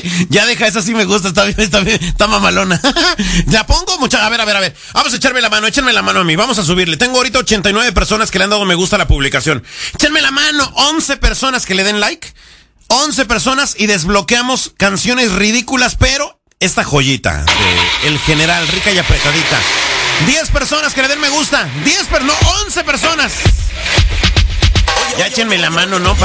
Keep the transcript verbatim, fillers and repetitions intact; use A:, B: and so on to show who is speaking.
A: Ya deja, esa sí me gusta, está bien, está bien, está mamalona. ¿La pongo? Mucha, a ver, a ver, a ver. Vamos a echarme la mano, échenme la mano a mí. Vamos a subirle. Tengo ahorita ochenta y nueve personas que le han dado me gusta a la publicación. Échenme la mano. once personas que le den like. once personas y desbloqueamos canciones ridículas, pero esta joyita de El General, rica y apretadita. diez personas que le den me gusta. diez, pero no, once personas. Ya échenme la mano, ¿no?